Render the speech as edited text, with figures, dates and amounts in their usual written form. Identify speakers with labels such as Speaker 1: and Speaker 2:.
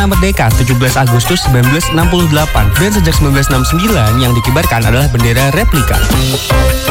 Speaker 1: Merdeka 17 Agustus 1968 dan sejak 1969 yang dikibarkan adalah bendera replika.